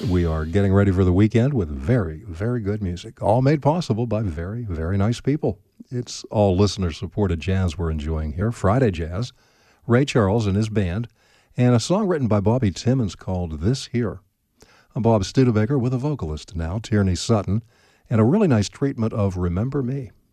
We are getting ready for the weekend with very, very good music, all made possible by very, very nice people. It's all listener-supported jazz we're enjoying here, Friday Jazz, Ray Charles and his band, and a song written by Bobby Timmons called This Here. I'm Bob Studebaker with a vocalist now, Tierney Sutton, and a really nice treatment of Remember Me.